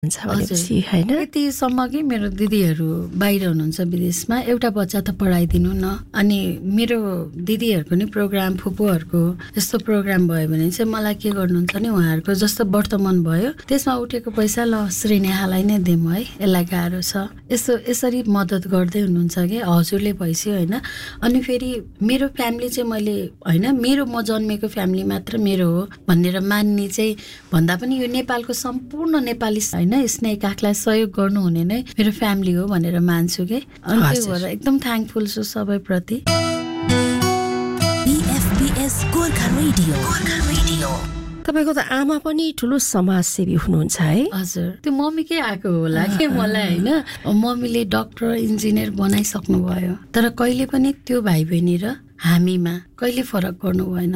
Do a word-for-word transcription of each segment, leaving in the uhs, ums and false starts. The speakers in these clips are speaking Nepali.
हुन्छ भनेपछि हैन यतिसम्म कि मेरो दिदीहरू बाहिर हुनुहुन्छ विदेशमा, एउटा बच्चा त पढाइदिनु न। अनि मेरो दिदीहरूको नि प्रोग्राम, फुपूहरूको यस्तो प्रोग्राम भयो भने चाहिँ मलाई के गर्नुहुन्छ नि, उहाँहरूको जस्तो वर्तमान भयो त्यसमा उठेको पैसा ल श्रीनेहालाई नै दिउँ है, यसलाई गाह्रो छ, यस्तो यसरी मद्दत गर्दै हुनुहुन्छ कि हजुरले भइसक्यो होइन। अनि फेरि मेरो फ्यामिली चाहिँ मैले होइन, मेरो म जन्मेको फ्यामिली मात्र मेरो हो भनेर मान्ने चाहिँ भन्दा पनि यो नेपालको सम्पूर्ण नेपाली होइन स्नेह काखलाई सहयोग गर्नुहुने नै मेरो फ्यामिली हो भनेर मान्छु कि। अनि त्यो भएर एकदम थ्याङ्कफुल छु सबैप्रति। तपाईको त आमा पनि ठुलो समाजसेवी हुनुहुन्छ है? हजुर, त्यो मम्मीकै आएको होला कि मलाई होइन। मम्मीले डक्टर इन्जिनियर बनाइसक्नु भयो, तर कहिले पनि त्यो भाइ बहिनी र हामीमा कहिले फरक गर्नु भएन।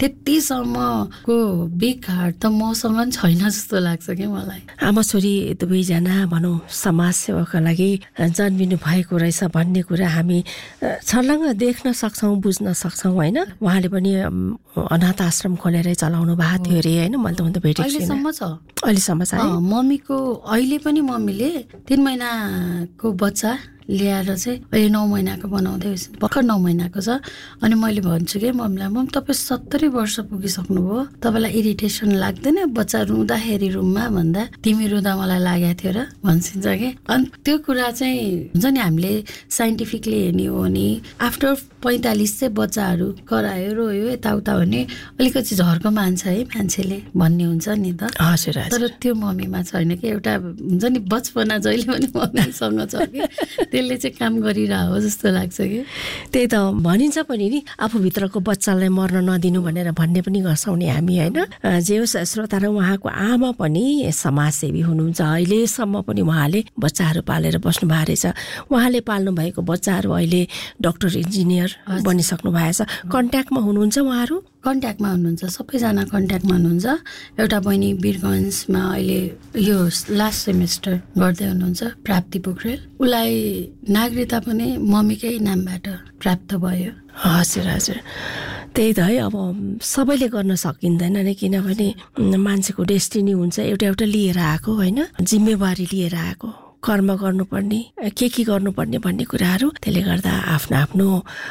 त्यतिसम्मको बिग हार्ट त मसँग छैन जस्तो लाग्छ कि मलाई। आमा छोरी दुवैजना भनौँ समाजसेवाका लागि जन्मिनु भएको रहेछ भन्ने कुरा हामी छर्लङ्ग देख्न सक्छौँ, बुझ्न सक्छौँ होइन। उहाँले पनि अनाथ आश्रम खोलेरै चलाउनु भएको थियो अरे होइन, मैले त उहाँ त भेटेको छैन। अहिलेसम्म छ, अहिलेसम्म छ। मम्मीको अहिले पनि मम्मीले तिन महिनाको बच्चा ल्याएर चाहिँ अहिले नौ महिनाको बनाउँदै भर्खर नौ महिनाको छ। अनि मैले भन्छु कि मम्मीलाई, मम तपाईँ सत्तरी वर्ष पुगिसक्नु भयो, तपाईँलाई इरिटेसन लाग्दैन बच्चा रुँदाखेरि रुममा भन्दा? तिमी रुँदा मलाई लागेको थियो र भन्छिन्छ कि। अनि त्यो कुरा चाहिँ हुन्छ नि, हामीले साइन्टिफिकली हेर्ने हो भने आफ्टर पैँतालिस चाहिँ बच्चाहरू करायो रोयो यताउता भने अलिकति झर्को मान्छ है मान्छेले भन्ने हुन्छ नि त। हजुर, तर त्यो मम्मीमा छैन कि, एउटा हुन्छ नि बचपना जहिले पनि मम्मीसँग छ कि त्यसले चाहिँ काम गरिरह जस्तो लाग्छ कि। त्यही त भनिन्छ पनि नि, आफूभित्रको बच्चालाई मर्न नदिनु भनेर भन्ने पनि गर्छौँ नि हामी होइन। जे होस् श्रोता र उहाँको आमा पनि समाजसेवी हुनुहुन्छ, अहिलेसम्म पनि उहाँले बच्चाहरू पालेर बस्नु भएको रहेछ। उहाँले पाल्नु भएको बच्चाहरू अहिले डक्टर इन्जिनियर बनिसक्नु भएको छ। कन्ट्याक्टमा हुनुहुन्छ उहाँहरू? कन्ट्याक्टमा हुनुहुन्छ, सबैजना कन्ट्याक्टमा हुनुहुन्छ। एउटा बहिनी वीरगन्जमा अहिले यो लास्ट सेमेस्टर गर्दै हुनुहुन्छ, प्राप्ति पोखरेल। उसलाई नागरिकता पनि मम्मीकै नामबाट प्राप्त भयो। हजुर हजुर, त्यही त है। अब सबैले गर्न सकिँदैन नि, किनभने मान्छेको डेस्टिनी हुन्छ एउटा एउटा लिएर आएको होइन, जिम्मेवारी लिएर आएको, कर्म गर्नुपर्ने, के के गर्नुपर्ने भन्ने कुराहरू। त्यसले गर्दा आफ्नो आफ्नो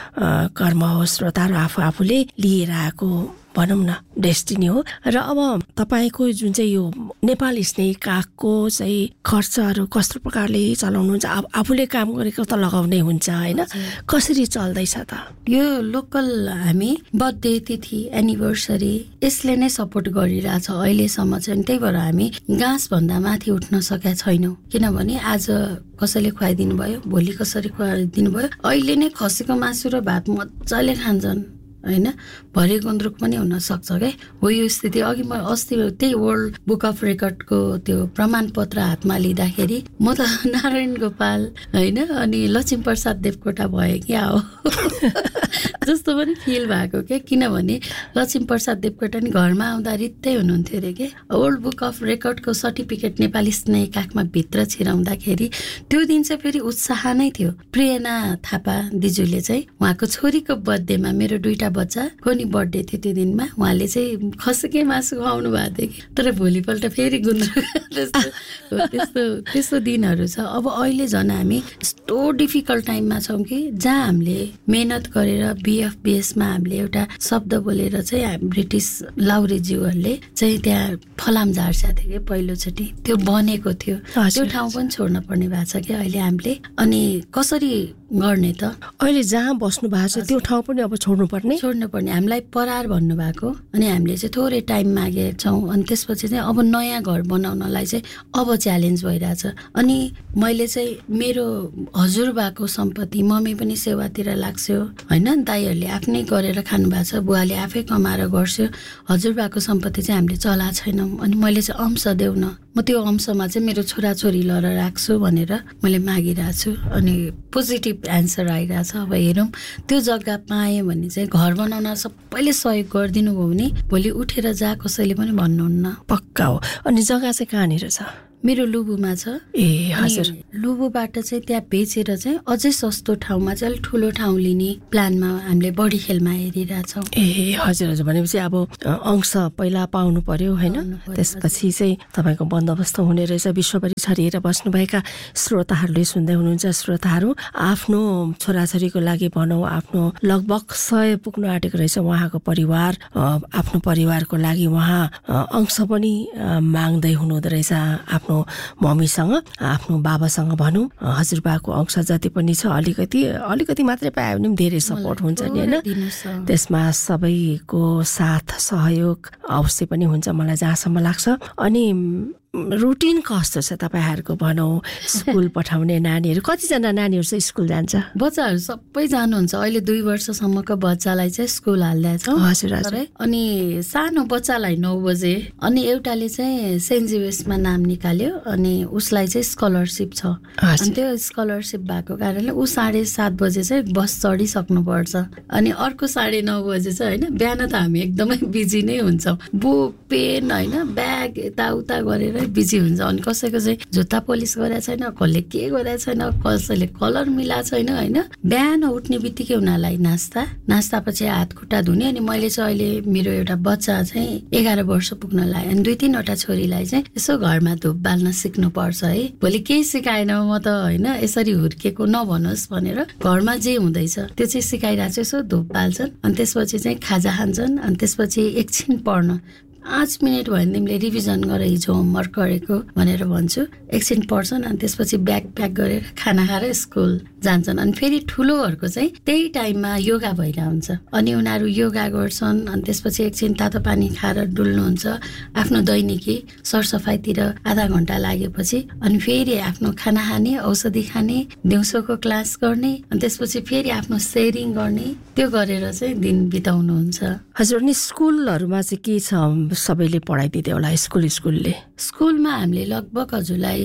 कर्म हो, श्रोताहरू आफू आफूले लिएर आएको भनौँ न डेस्टिनी हो। र अब तपाईँको जुन चाहिँ यो नेपाल स्नेह काखको चाहिँ खर्चहरू कस्तो प्रकारले चलाउनुहुन्छ? अब आफूले काम गरेको त लगाउनै हुन्छ होइन, कसरी चल्दैछ त? यो लोकल हामी बर्थडे तिथि एनिभर्सरी यसले नै सपोर्ट गरिरहेछ अहिलेसम्म चाहिँ। त्यही भएर हामी गाँसभन्दा माथि उठ्न सकेका छैनौँ, किनभने आज कसैले खुवाइदिनु भयो, भोलि कसरी खुवाइदिनु भयो। अहिले नै खसीको मासु र भात मजाले खान्छन् होइन, भरे गुन्द्रुक पनि हुन सक्छ क्या हो यो स्थिति। अघि म अस्ति त्यही वर्ल्ड बुक अफ रेकर्डको त्यो प्रमाणपत्र हातमा लिँदाखेरि म त नारायण गोपाल होइन अनि लक्ष्मी प्रसाद देवकोटा भयो क्या हो जस्तो पनि फिल भएको क्या। किनभने लक्ष्मी प्रसाद देवकोटा नि घरमा आउँदा रित्तै हुनुहुन्थ्यो अरे के। World book of रेकर्डको certificate Nepali स्नेह काखमा भित्र छिराउँदाखेरि त्यो दिन चाहिँ फेरि उत्साह नै थियो। प्रेरणा थापा दिजूले चाहिँ उहाँको छोरीको बर्थडेमा, मेरो दुईटा बच्चाको नि बर्थडे थियो त्यो दिनमा, उहाँले चाहिँ खसीकै मासु खुवाउनु भएको थियो कि। तर भोलिपल्ट फेरि गुन्द्रुक त्यस्तो त्यस्तो त्यस्तो दिनहरू छ। अब अहिले झन् हामी यस्तो डिफिकल्ट टाइममा छौँ कि जहाँ हामीले मेहनत गरेर बिएफबिएसमा हामीले एउटा शब्द बोलेर चाहिँ ब्रिटिस लाउरेज्यूहरूले चाहिँ त्यहाँ फलाम झार्छा थियो कि पहिलोचोटि, त्यो बनेको थियो। त्यो ठाउँ पनि छोड्न पर्ने भएको छ कि अहिले हामीले। अनि कसरी गर्ने त? अहिले जहाँ बस्नु भएको छ त्यो ठाउँ पनि अब छोड्नु पर्ने छोड्नु पर्ने हामीलाई परार भन्नुभएको। अनि हामीले चाहिँ थोरै टाइम मागेछौँ। अनि त्यसपछि चाहिँ अब नयाँ घर बनाउनलाई चाहिँ अब च्यालेन्ज भइरहेछ। अनि मैले चाहिँ मेरो हजुरबाको सम्पत्ति, मम्मी पनि सेवातिर लाग्छौ होइन, दाइहरूले आफ्नै गरेर खानु भएको छ, बुवाले आफै कमाएर गर्छ्यो। हजुरबाको सम्पत्ति चाहिँ हामीले चला छैनौँ। अनि मैले चाहिँ अंश देऊ न, म त्यो अंशमा चाहिँ मेरो छोराछोरी लएर राख्छु भनेर मैले मागिरहेको छु। अनि पोजिटिभ एन्सर आइरहेछ। अब हेरौँ त्यो जग्गा पाएँ भने चाहिँ घर बनाउन सबैले सहयोग गरिदिनु भयो भने भोलि उठेर जा कसैले पनि भन्नुहुन्न। पक्का हो। अनि जग्गा चाहिँ कहाँनिर छ? मेरो लुबुमा छ। ए हजुर। लुबुबाट चाहिँ त्यहाँ बेचेर चाहिँ अझै सस्तो ठाउँमा चाहिँ अलिक ठुलो ठाउँ लिने प्लानमा हामीले बढी खेलमा हेरिरहेछौँ। ए हजुर हजुर, भनेपछि अब अंश पहिला पाउनु पर्यो होइन, त्यसपछि चाहिँ तपाईँको बन्दोबस्त हुने रहेछ। विश्वभरि छरिएर बस्नुभएका श्रोताहरूले सुन्दै हुनुहुन्छ, श्रोताहरू आफ्नो छोराछोरीको लागि भनौँ आफ्नो लगभग सय पुग्नु आँटेको रहेछ उहाँको परिवार, आफ्नो परिवारको लागि उहाँ अंश पनि माग्दै हुनुहुँदो रहेछ आफ्नो मम्मीसँग, आफ्नो बाबासँग भनौँ। हजुरबाको अंश जति पनि छ अलिकति अलिकति मात्रै पायो भने पनि धेरै सपोर्ट हुन्छ नि होइन, त्यसमा सबैको साथ सहयोग अवश्य पनि हुन्छ मलाई जहाँसम्म लाग्छ। अनि रुटिन कस्तो छ तपाईँहरूको भनौँ, स्कुल पठाउने नानीहरू कतिजना नानीहरू चाहिँ स्कुल जान्छ? बच्चाहरू सबै जानुहुन्छ। अहिले दुई वर्षसम्मको बच्चालाई चाहिँ स्कुल हाल्दैछौँ। हजुर हजुर। अनि सानो बच्चालाई नौ बजे, अनि एउटाले चाहिँ सेन्ट जेभियर्समा नाम निकाल्यो अनि उसलाई चाहिँ स्कलरसिप छ, अनि त्यो स्कलरसिप भएको कारणले ऊ साढे सात बजे चाहिँ बस चढिसक्नु पर्छ। अनि अर्को साढे नौ बजे चाहिँ होइन, बिहान त हामी एकदमै बिजी नै हुन्छौँ, बुक पेन होइन ब्याग यताउता गरेर बिजी हुन्छ। अनि कसैको चाहिँ जुत्ता पोलिस गरेको छैन, कसले के गरेको छैन, कसैले कलर मिलाएको छैन होइन। बिहान उठ्ने बित्तिकै उनीहरूलाई नास्ता, नास्ता पछि हात खुट्टा धुने। अनि मैले चाहिँ अहिले मेरो एउटा बच्चा चाहिँ एघार वर्ष पुग्न लाग्यो, अनि दुई तिनवटा छोरीलाई चाहिँ यसो घरमा धुप बाल्न सिक्नुपर्छ है, भोलि केही सिकाएन म त होइन यसरी हुर्केको नभनोस् भनेर घरमा जे हुँदैछ त्यो चाहिँ सिकाइरहेको छु। यसो धुप बाल्छन्, अनि त्यसपछि चाहिँ खाजा खान्छन्, अनि त्यसपछि एकछिन पढ्न पाँच मिनट भयो भने तिमीले रिभिजन गर हिजो होमवर्क गरेको भनेर भन्छु, एकछिन पढ्छन्, अनि त्यसपछि ब्याग प्याक गरेर खाना खाएर स्कुल जान्छन्। अनि फेरि ठुलोहरूको चाहिँ त्यही टाइममा योगा भइरहेको हुन्छ, अनि उनीहरू योगा गर्छन्, अनि त्यसपछि एकछिन तातो पानी खाएर डुल्नुहुन्छ, आफ्नो दैनिकी सरसफाइतिर आधा घन्टा लागेपछि अनि फेरि आफ्नो खाना खाने, औषधि खाने, दिउँसोको क्लास गर्ने, अनि त्यसपछि फेरि आफ्नो सेयरिङ गर्ने, त्यो गरेर चाहिँ दिन बिताउनुहुन्छ। हजुर, अनि स्कुलहरूमा चाहिँ के छ, सबैले पढाइदिँदै होला स्कुल स्कुलले? स्कुलमा हामीले लगभग हजुरलाई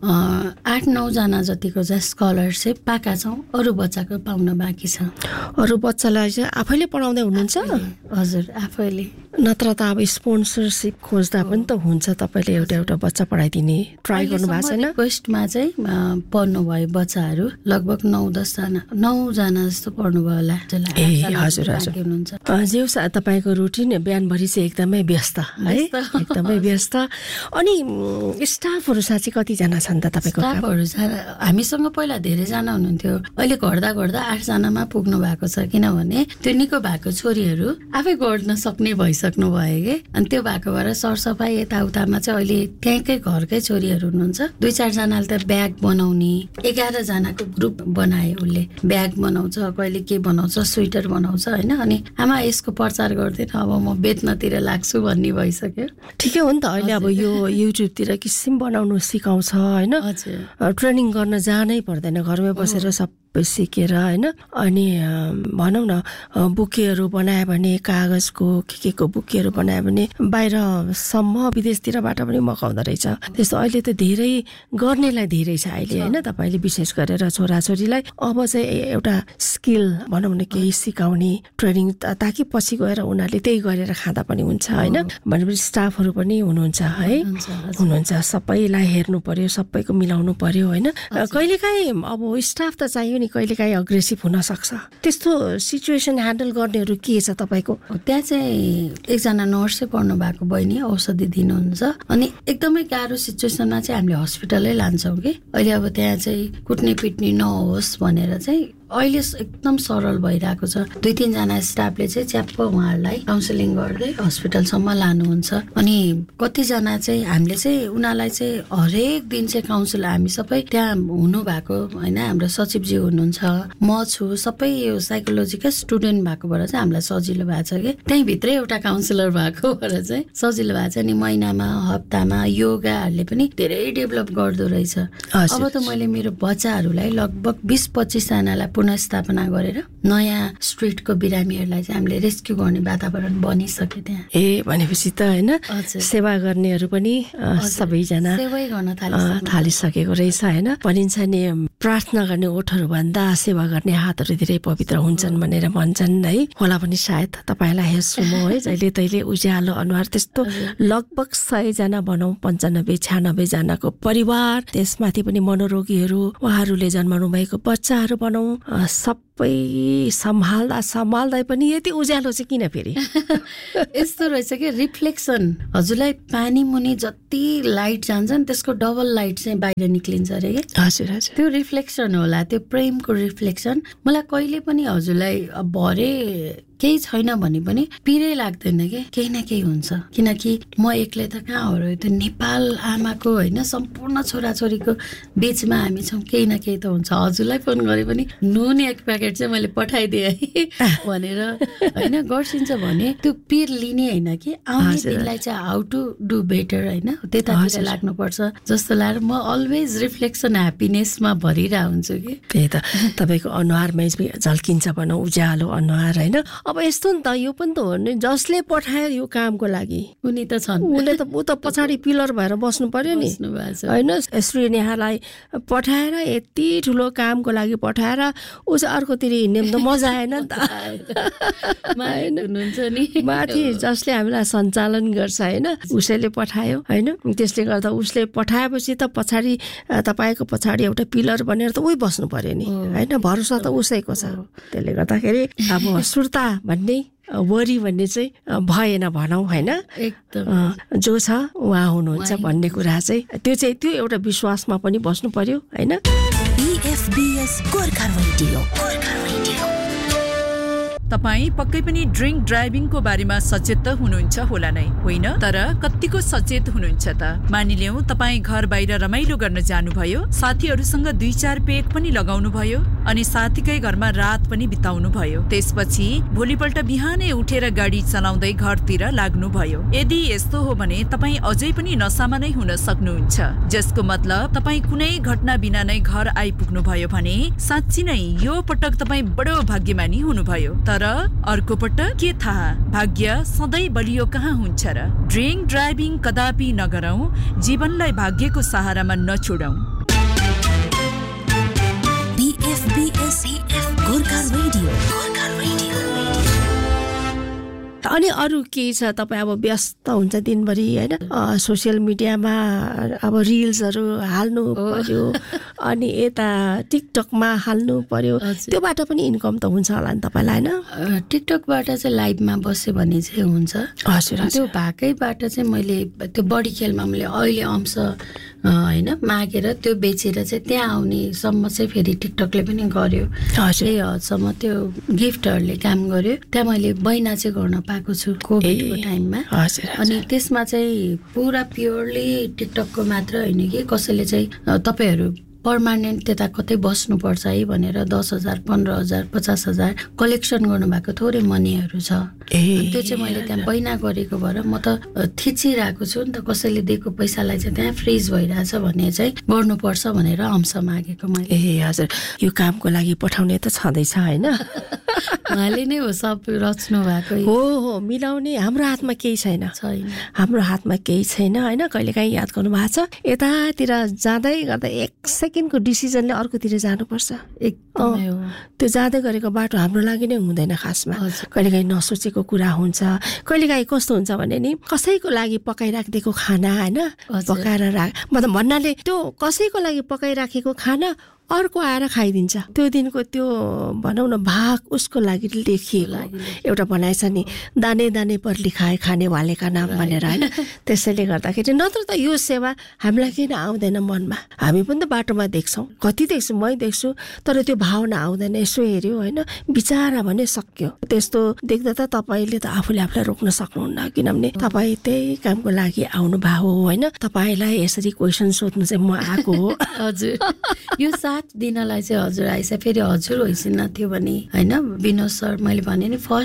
आठ नौजना जतिको चाहिँ स्कलरसिप पाएका छौँ, अरू बच्चाको पाउन बाँकी छ। अरू बच्चालाई चाहिँ आफैले पढाउँदै हुनुहुन्छ? हजुर आफैले, नत्र त अब स्पोन्सरसिप खोज्दा पनि त हुन्छ, तपाईँले एउटा एउटा बच्चा पढाइदिने ट्राई गर्नु भएको छैन? रिक्वेस्टमा चाहिँ पढ्नुभयो बच्चाहरू लगभग नौ दसजना नौजना जस्तो पढ्नुभयो होला। ए हजुर हजुर। जे होस् तपाईँको रुटिन बिहानभरि चाहिँ एकदमै व्यस्त है, एकदमै व्यस्त। अनि स्टाफहरू साँच्चै कतिजना छन् त तपाईँको? स्टाफहरू हामीसँग पहिला धेरैजना हुनुहुन्थ्यो, अहिले घट्दा घट्दा आठजनामा पुग्नु भएको छ, किनभने त्यो निको भएको छोरीहरू आफै गर्न सक्ने भइसक्नु भयो कि। अनि त्यो भएको भएर सरसफाइ यताउतामा चाहिँ अहिले त्यहीँकै घरकै छोरीहरू हुनुहुन्छ। दुई चारजनाले त ब्याग बनाउने, एघार जनाको ग्रुप बनायो उसले, ब्याग बनाउँछ, कहिले के बनाउँछ, स्वेटर बनाउँछ होइन। अनि आमा यसको प्रचार गर्दैन, अब म बेच्नतिर लाग्छु भन्ने भइसक्यो। ठिकै हो नि त, अहिले अब यो युट्युबतिर किसिम बनाउनु सिकाउँछ होइन, ट्रेनिङ गर्न जानै पर्दैन, घरमै बसेर सब सिकेर होइन। अनि भनौँ न बुकेहरू बनायो भने कागजको के के को बुकेहरू बनायो भने बाहिरसम्म विदेशतिरबाट पनि मगाउँदो रहेछ। त्यस्तो अहिले त धेरै गर्नेलाई धेरै छ अहिले होइन। तपाईँले विशेष गरेर छोराछोरीलाई अब चाहिँ एउटा स्किल भनौँ न केही सिकाउने ट्रेनिङ, ताकि पछि गएर उनीहरूले त्यही गरेर खाँदा पनि हुन्छ होइन। भनेपछि स्टाफहरू पनि हुनुहुन्छ है, हुनुहुन्छ, सबैलाई हेर्नु पर्यो, सबैको मिलाउनु पर्यो होइन। कहिलेकाहीँ अब स्टाफ त चाहियो, कहिलेकाहीँ अग्रेसिभ हुन सक्छ, त्यस्तो सिचुएसन ह्यान्डल गर्नेहरू के छ तपाईँको? त्यहाँ चाहिँ एकजना नर्सै पढ्नु भएको बहिनी औषधि दिनुहुन्छ, अनि एकदमै गाह्रो सिचुएसनमा चाहिँ हामीले हस्पिटलै लान्छौँ कि। अहिले अब त्यहाँ चाहिँ कुट्ने पिट्ने नहोस् भनेर चाहिँ अहिले एकदम सरल भइरहेको छ। दुई तिनजना स्टाफले चाहिँ च्याप्प उहाँहरूलाई काउन्सिलिङ गर्दै हस्पिटलसम्म लानुहुन्छ। अनि कतिजना चाहिँ हामीले चाहिँ उनीहरूलाई चाहिँ हरेक दिन चाहिँ काउन्सिल, हामी सबै त्यहाँ हुनु भएको होइन, हाम्रो सचिवजी हुनुहुन्छ, म छु, सबै यो साइकोलोजीकै स्टुडेन्ट भएको भएर चाहिँ हामीलाई सजिलो भएको छ कि। त्यहीँभित्रै एउटा काउन्सिलर भएको भएर चाहिँ सजिलो भएको छ। अनि महिनामा हप्तामा योगाहरूले पनि धेरै डेभलप गर्दो रहेछ। अब त मैले मेरो बच्चाहरूलाई लगभग बिस पच्चिसजनालाई पुनर्स्थापना गरेर नयाँ स्ट्रिटको बिरामीहरूलाई चाहिँ हामीले रेस्क्यु गर्ने वातावरण बनिसक्यो त्यहाँ। ए भनेपछि त होइन सेवा गर्नेहरू पनि सबैजना सेवै गर्न थालिसकेको रहेछ होइन। भनिन्छ नि प्रार्थना गर्ने ओठहरू भन्दा सेवा गर्ने हातहरू धेरै पवित्र हुन्छन् भनेर भन्छन् है। होला पनि सायद तपाईँलाई हेर्छु म है जहिले तहिले उज्यालो अनुहार त्यस्तो लगभग सयजना भनौँ पन्चानब्बे छ्यानब्बे जनाको परिवार, त्यसमाथि पनि मनोरोगीहरू, उहाँहरूले जन्माउनु भएको बच्चाहरू भनौँ सबै सम्हाल्दा सम्हाल्दै पनि यति उज्यालो चाहिँ किन फेरि? यस्तो रहेछ कि रिफ्लेक्सन, हजुरलाई पानी मुनि जति लाइट जान्छ नि त्यसको डबल लाइट चाहिँ बाहिर निक्लिन्छ अरे कि। हजुर हजुर त्यो रिफ्लेक्सन होला, त्यो प्रेमको रिफ्लेक्सन। मलाई कहिले पनि हजुरलाई भरे केही छैन भने पनि पिरै लाग्दैन कि केही न केही हुन्छ। किनकि म एक्लै त कहाँ हो र, त्यो नेपाल आमाको होइन सम्पूर्ण छोराछोरीको बिचमा हामी छौँ, केही न केही त हुन्छ। हजुरलाई फोन गरे पनि नुन एक प्याकेट चाहिँ मैले पठाइदिएँ है भनेर होइन गर्छिन्छ भने त्यो पिर लिने होइन कि आउने दिनलाई चाहिँ हाउ टु डु बेटर होइन त्यतातिर लाग्नुपर्छ जस्तो लागेर म अलवेज रिफ्लेक्सन ह्याप्पिनेसमा भरिरहेको हुन्छु कि। त्यही त तपाईँको अनुहारमै झल्किन्छ भनौँ उज्यालो अनुहार होइन। अब यस्तो नि त यो पनि त हो नि, जसले पठायो यो कामको लागि उनी त छन्, उसले त ऊ त पछाडि पिलर भएर बस्नु पर्यो नि होइन। श्री नेहालाई पठाएर यति ठुलो कामको लागि पठाएर ऊ चाहिँ अर्कोतिर हिँड्ने त मजा आएन नि त हुनुहुन्छ नि। माथि जसले हामीलाई सञ्चालन गर्छ होइन उसैले पठायो होइन, त्यसले गर्दा उसले पठाएपछि त पछाडि तपाईँको पछाडि एउटा पिलर बनेर त उही बस्नु पर्यो नि होइन। भरोसा त उसैको छ। त्यसले गर्दाखेरि अब सुर्ता भन्ने वरी भन्ने चाहिँ भएन भनौँ होइन। एकदम जो छ उहाँ हुनुहुन्छ भन्ने कुरा चाहिँ त्यो चाहिँ त्यो एउटा विश्वासमा पनि बस्नु पर्यो होइन। तपाईँ पक्कै पनि ड्रिङ्क ड्राइभिङको बारेमा सचेत त हुनुहुन्छ होला नै, होइन? तर कतिको सचेत हुनुहुन्छ त? मानिलियौँ तपाईँ घर बाहिर रमाइलो गर्न जानुभयो, साथीहरूसँग दुई चार पेक पनि लगाउनु भयो अनि साथीकै घरमा रात पनि बिताउनु भयो, त्यसपछि भोलिपल्ट बिहानै उठेर गाडी चलाउँदै घरतिर लाग्नुभयो। यदि यस्तो हो भने तपाईँ अझै पनि नसामा नै हुन सक्नुहुन्छ, जसको मतलब तपाईँ कुनै घटना बिना नै घर आइपुग्नु भयो भने साँच्ची नै यो पटक तपाईँ बडो भाग्यमानी हुनुभयो। तर अर्को पटक के थाहा, भाग्य सधैँ बलियो कहाँ हुन्छ र। ड्रिङ्क ड्राइभिङ कदापि नगरौं, जीवनलाई भाग्यको सहारामा नछोडौं। अनि अरू के छ, तपाईँ अब व्यस्त हुन्छ दिनभरि होइन, सोसियल मिडियामा अब रिल्सहरू हाल्नु पर्यो अनि यता टिकटकमा हाल्नु पर्यो, त्योबाट पनि इन्कम त हुन्छ होला नि तपाईँलाई होइन? टिकटकबाट चाहिँ लाइभमा बस्यो भने चाहिँ हुन्छ। हजुर त्यो भएकैबाट चाहिँ मैले त्यो बढी खेलमा मैले अहिले अंश होइन मागेर त्यो बेचेर चाहिँ त्यहाँ आउनेसम्म चाहिँ फेरि टिकटकले पनि गर्यो, त्यही हदसम्म त्यो गिफ्टहरूले काम गर्यो। त्यहाँ मैले बैना चाहिँ गर्न पाएको छु कोभिडको टाइममा। अनि त्यसमा चाहिँ पुरा प्योरली टिकटकको मात्र होइन कि कसैले चाहिँ तपाईँहरू पर्मानेन्ट त्यता कतै बस्नुपर्छ है भनेर दस हजार पन्ध्र हजार पचास हजार कलेक्सन गर्नुभएको थोरै मनीहरू छ। त्यो चाहिँ मैले त्यहाँ बैना गरेको भएर म त थिचिरहेको छु नि त, कसैले दिएको पैसालाई चाहिँ त्यहाँ फ्रिज भइरहेछ भने चाहिँ गर्नुपर्छ भनेर अंश मागेको मैले। ए हजुर, यो कामको लागि पठाउने त छँदैछ होइन? उहाँले नै हो सब रच्नु भएको हो हो मिलाउने। हाम्रो हातमा केही छैन छैन हाम्रो हातमा केही छैन होइन। कहिलेकाहीँ याद गर्नु भएको छ यतातिर जाँदै गर्दा एक सेकेन्डको डिसिजनले अर्कोतिर जानुपर्छ। एकदमै हो, त्यो जाँदै गरेको बाटो हाम्रो लागि नै हुँदैन खासमा। कहिलेकाहीँ नसोचेको कुरा हुन्छ, कहिलेकाहीँ कस्तो हुन्छ भने नि कसैको लागि पकाइराखिदिएको खाना होइन पकाएर राख मतलब भन्नाले त्यो कसैको लागि पकाइराखेको खाना अर्को आएर खाइदिन्छ। त्यो दिनको त्यो भनौँ न भाग उसको लागि लेखिएको एउटा भनाइ छ नि, दाने दाने पर लिखाए खाने वालेका नाम भनेर होइन। त्यसैले गर्दाखेरि नत्र त यो सेवा हामीलाई किन आउँदैन मनमा? हामी पनि त बाटोमा देख्छौँ, कति देख्छु मै देख्छु, तर त्यो भावना आउँदैन। यसो हेऱ्यो होइन बिचारा भने सक्यो। त्यस्तो देख्दा त तपाईँले त आफूले आफूलाई रोक्न सक्नुहुन्न, किनभने तपाईँ त्यही कामको लागि आउनु भएको हो होइन। तपाईँलाई यसरी क्वेसन सोध्नु चाहिँ म आएको हो। हजुर, यो सात दिनलाई चाहिँ हजुर आइसा फेरि हजुर होइसिन थियो भने होइन विनोद सर मैले भने नि फर्स्ट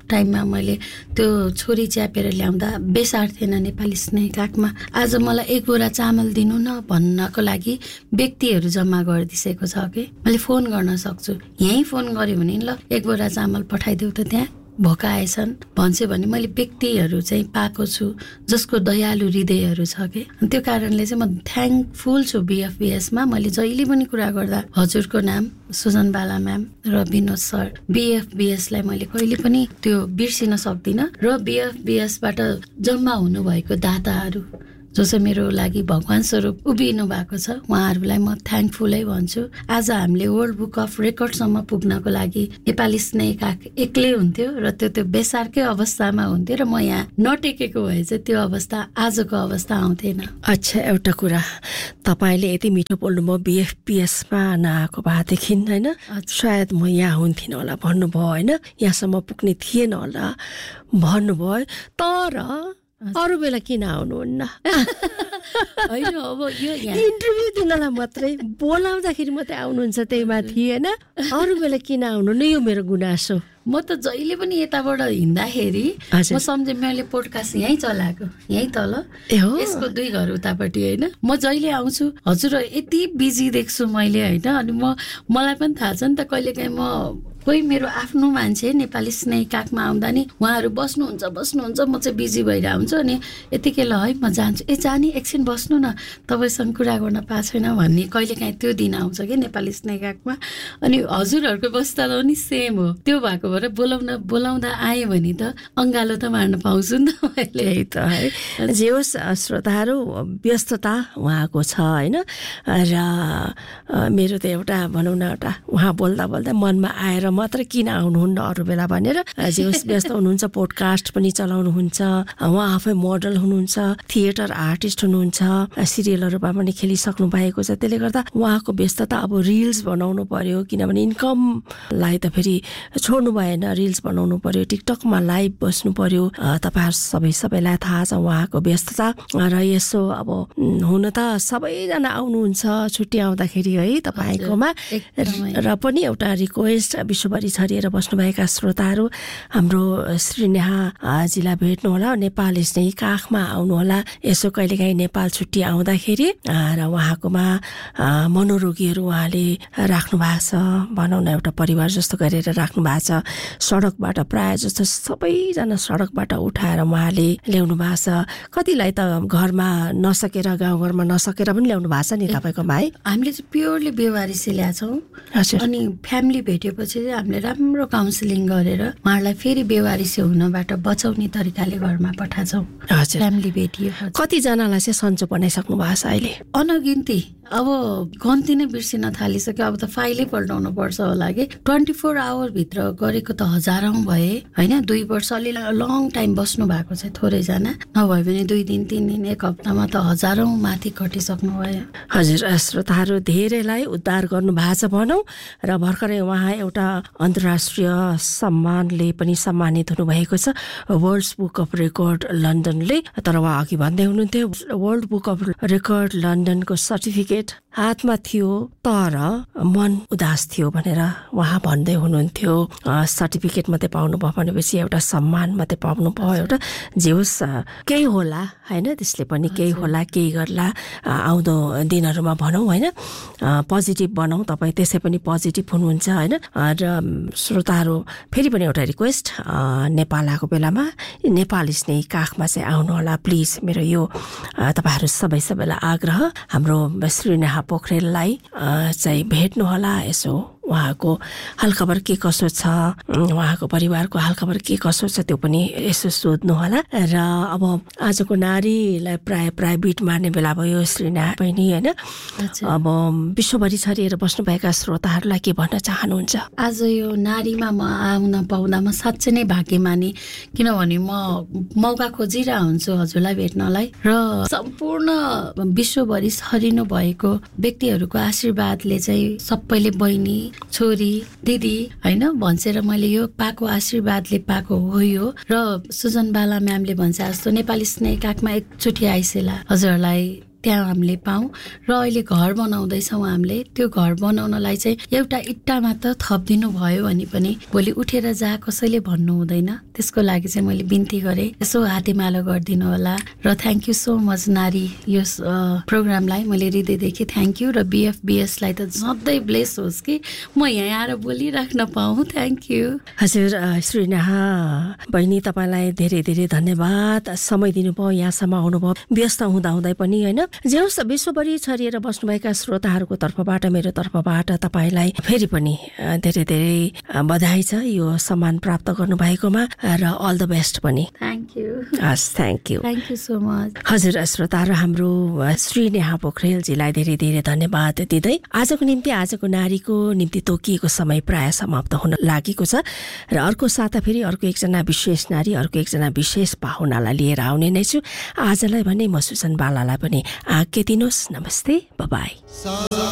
टाइममा मैले त्यो छोरी च्यापेर ल्याउँदा बेसार थिएन नेपाली स्नेह काखमा। आज मलाई एक बोरा चामल दिनु न भन्नको लागि व्यक्तिहरू जम्मा गरिदिसेको छ कि मैले फोन गर्न सक्छु। यहीँ फोन गऱ्यो भने ल एक बोरा चामल पठाइदेऊ त त्यहाँ भोकाएछन् भन्छ भने मैले व्यक्तिहरू चाहिँ पाएको छु जसको दयालु हृदयहरू छ कि। त्यो कारणले चाहिँ म थ्याङ्कफुल छु बिएफबिएसमा। मैले जहिले पनि कुरा गर्दा हजुरको नाम सुजन बाला म्याम र विनोद सर बिएफबिएसलाई मैले कहिले पनि त्यो बिर्सिन सक्दिनँ। र बिएफबिएसबाट जम्मा हुनुभएको दाताहरू जो चाहिँ मेरो लागि भगवान स्वरूप उभिनु भएको छ उहाँहरूलाई म थ्याङ्कफुलै भन्छु। आज हामीले वर्ल्ड बुक अफ रेकर्डसम्म पुग्नको लागि नेपाली स्नेह काख एक्लै हुन्थ्यो र त्यो त्यो बेसारकै अवस्थामा हुन्थ्यो र म यहाँ नटेकेको भए चाहिँ त्यो अवस्था आजको अवस्था आउँथेन। अच्छा, एउटा कुरा तपाईँले यति मिठो बोल्नु म बिएफपिएसमा नआएको भएदेखि होइन सायद म यहाँ हुन्थिनँ होला भन्नुभयो होइन, यहाँसम्म पुग्ने थिएन होला भन्नुभयो। तर अरू बेला किन आउनुहुन्न? होइन अब यो इन्टरभ्यू दिनलाई मात्रै बोलाउँदाखेरि मात्रै आउनुहुन्छ त्यही माथि होइन, अरू बेला किन आउनुहुन्न? यो मेरो गुनासो। म त जहिले पनि यताबाट हिँड्दाखेरि म सम्झेँ मैले पोडकास्ट यहीँ चलाएको यहीँ तल यसको दुई घर उतापट्टि होइन। म जहिले आउँछु हजुर यति बिजी देख्छु मैले होइन। अनि म मलाई पनि थाहा छ नि त कहिलेकाहीँ म कोही मेरो आफ्नो मान्छे नेपाली स्नेह काखमा आउँदा नि उहाँहरू बस्नुहुन्छ बस्नुहुन्छ म चाहिँ बिजी भएर आउँछु। अनि यतिकै ल है म जान्छु, ए जाने एकछिन बस्नु न तपाईँसँग कुरा गर्न पाएको छैन भन्ने कहिलेकाहीँ त्यो दिन आउँछ कि नेपाली स्नेह काखमा। अनि हजुरहरूको बस्दा पनि सेम हो। त्यो भएको भएर बोलाउन बोलाउँदा आएँ भने त अङ्गालो त मार्न पाउँछु नि त मैले। यही त है। जे होस् श्रोताहरू, व्यस्तता उहाँको छ होइन। र मेरो त एउटा भनौँ न एउटा उहाँ बोल्दा बोल्दा मनमा आएर मात्र किन आउनुहुन्न अरू बेला भनेर। जे होस् व्यस्त हुनुहुन्छ, पोडकास्ट पनि चलाउनुहुन्छ, उहाँ आफै मोडल हुनुहुन्छ, थिएटर आर्टिस्ट हुनुहुन्छ, सिरियलहरूमा पनि खेलिसक्नु भएको छ। त्यसले गर्दा उहाँको व्यस्तता अब रिल्स बनाउनु पर्यो किनभने इन्कमलाई त फेरि छोड्नु भएन, रिल्स बनाउनु पर्यो, टिकटकमा लाइभ बस्नु पर्यो। तपाईँहरू सबै सबैलाई थाहा छ उहाँको व्यस्तता। र यसो अब हुन त सबैजना आउनुहुन्छ छुट्टी आउँदाखेरि है तपाईँकोमा। र पनि एउटा रिक्वेस्ट विश्वभरि छरिएर बस्नुभएका श्रोताहरू, हाम्रो श्रीनेहाजीलाई भेट्नु होला, नेपाल स्नेही काखमा आउनुहोला। यसो कहिलेकाहीँ नेपाल छुट्टी आउँदाखेरि र उहाँकोमा मनोरोगीहरू उहाँले राख्नु भएको छ, भनौँ न एउटा परिवार जस्तो गरेर राख्नु भएको छ। सडकबाट प्रायः जस्तो सबैजना सडकबाट उठाएर उहाँले ल्याउनु भएको छ। कतिलाई त घरमा नसकेर गाउँघरमा नसकेर पनि ल्याउनु भएको छ नि तपाईँकोमा है। हामीले चाहिँ प्योरली बेवारिसी ल्याएको छौँ। अनि फ्यामिली भेटेपछि हामीले राम्रो काउन्सिलिङ गरेर उहाँहरूलाई फेरि बेवारिसी हुनबाट बचाउने तरिकाले घरमा पठाउँछौँ। फ्यामिली भेटियो। कतिजनालाई चाहिँ सन्चो बनाइसक्नु भएको छ अहिले? अनगिन्ती, अब गन्ती नै बिर्सिन थालिसक्यो। अब त फाइलै पल्टाउनु पर्छ होला कि। ट्वेन्टी फोर आवर भित्र गरेको त हजारौँ भए होइन। दुई वर्ष अलि लङ टाइम बस्नु भएको छ थोरैजना, नभए भने दुई दिन तिन दिन एक हप्तामा त हजारौँ माथि घटिसक्नु भयो। हजुर श्रोताहरू, धेरैलाई उद्धार गर्नु भएको छ भनौँ। र भर्खरै उहाँ एउटा अन्तर्राष्ट्रिय सम्मानले पनि सम्मानित हुनुभएको छ, वर्ल्ड बुक अफ रेकर्ड लन्डनले। तर उहाँ अघि भन्दै हुनुहुन्थ्यो world book of record लन्डनको certificate हातमा थियो तर मन उदास थियो भनेर उहाँ भन्दै हुनुहुन्थ्यो। सर्टिफिकेट मात्रै पाउनु भयो भनेपछि एउटा सम्मान मात्रै पाउनु भयो एउटा। जे होस् केही होला होइन, त्यसले पनि केही होला केही गर्ला आउँदो दिनहरूमा भनौँ होइन। पोजिटिभ बनाऊ, तपाईँ त्यसै पनि पोजिटिभ हुनुहुन्छ होइन। र श्रोताहरू फेरि पनि एउटा रिक्वेस्ट, नेपाल आएको बेलामा नेपाल स्नेही काखमा चाहिँ आउनु होला प्लिज। मेरो यो तपाईँहरू सबै सबैलाई आग्रह। हाम्रो श्रीनेहा पोखरेललाई चाहिँ भेट्नु होला, यसो उहाँको हालखबर के कसो छ, उहाँको परिवारको हालखबर के कसो छ त्यो पनि यसो सोध्नु होला। र अब आजको नारीलाई प्राय प्राय बिट मार्ने बेला भयो श्रीनेहा बहिनी होइन। अब विश्वभरि छरिएर बस्नुभएका श्रोताहरूलाई के भन्न चाहनुहुन्छ? आज यो नारीमा म आउन पाउँदा म साँच्चै नै भाग्यमानी, किनभने म मौका खोजिरहेको हुन्छु हजुरलाई भेट्नलाई। र सम्पूर्ण विश्वभरि छरिनु भएको व्यक्तिहरूको आशीर्वादले चाहिँ सबैले बहिनी छोरी दिदी होइन भन्छेर मैले यो पाएको आशीर्वादले पाएको हो यो। र सुजन बाला म्यामले भन्छ जस्तो नेपाली स्नेह काखमा एकचोटि आइसेला हजुरहरूलाई त्यहाँ हामीले पाऊँ र अहिले घर बनाउँदैछौँ हामीले त्यो घर बनाउनलाई चाहिँ एउटा इट्टा मात्र थपिदिनु भयो भने पनि भोलि उठेर जा कसैले भन्नु हुँदैन। त्यसको लागि चाहिँ मैले बिन्ती गरेँ यसो हातेमालो गरिदिनु होला र थ्याङ्क यू सो मच नारी यो प्रोग्रामलाई मैले हृदयदेखि थ्याङ्क यू र बिएफबिएसलाई त सधैँ ब्लेस होस् कि म यहाँ आएर बोलिराख्न पाऊँ। Thank you. हजुर श्री नेहा बहिनी तपाईँलाई धेरै धेरै धन्यवाद, समय दिनुभयो, यहाँसम्म आउनुभयो व्यस्त हुँदा हुँदै पनि होइन। जे होस् विश्वभरि छरिएर बस्नुभएका श्रोताहरूको तर्फबाट मेरो तर्फबाट तपाईँलाई फेरि पनि धेरै धेरै बधाई छ यो सम्मान प्राप्त गर्नुभएकोमा र अल द बेस्ट पनि। Thank you. हस् thank you thank you so much. हजुर श्रोता र हाम्रो श्री नेहा पोखरेलजीलाई धेरै धेरै धन्यवाद दिँदै आजको निम्ति आजको नारीको निम्ति तोकिएको समय प्राय समाप्त हुन लागेको छ र अर्को साता फेरि अर्को एकजना विशेष नारी अर्को एकजना विशेष पाहुनालाई लिएर आउने नै छु। आजलाई भने म सुसन बालालाई पनि आज्ञा दिनुहोस्। नमस्ते, बाइ।